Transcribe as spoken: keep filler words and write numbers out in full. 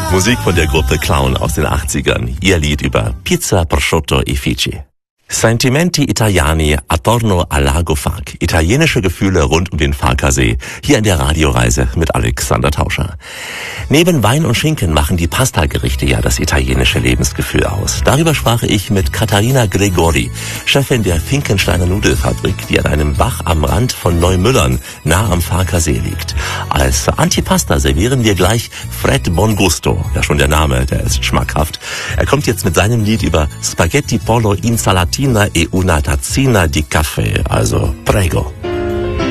Musik von der Gruppe Clown aus den achtzigern. Ihr Lied über Pizza, Prosciutto e Fici. Sentimenti Italiani attorno al Lago Fag. Italienische Gefühle rund um den Farkasee. Hier in der Radioreise mit Alexander Tauscher. Neben Wein und Schinken machen die Pastagerichte ja das italienische Lebensgefühl aus. Darüber sprach ich mit Katharina Gregori, Chefin der Finkensteiner Nudelfabrik, die an einem Bach am Rand von Neumüllern nah am Farkasee liegt. Als Antipasta servieren wir gleich Fred Bongusto. Ja, schon der Name, der ist schmackhaft. Er kommt jetzt mit seinem Lied über Spaghetti Pollo Insalatina e una tazzina di caffè. Also, prego.